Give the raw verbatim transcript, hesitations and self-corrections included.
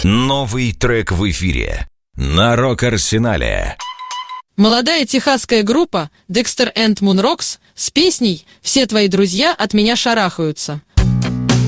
Новый трек в эфире на Рок-Арсенале. Молодая техасская группа Dexter and Moon Rocks с песней «Все твои друзья от меня шарахаются».